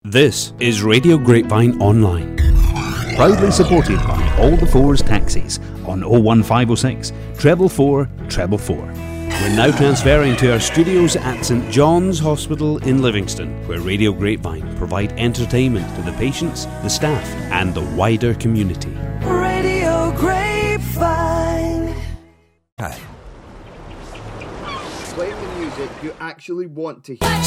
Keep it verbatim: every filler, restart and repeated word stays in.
This is Radio Grapevine Online, proudly supported by All the Fours Taxis on oh one five oh six, treble four, treble four. We're now transferring to our studios at St John's Hospital in Livingston, where Radio Grapevine provide entertainment to the patients, the staff, and the wider community. Radio Grapevine. Hi. Play the music you actually want to hear.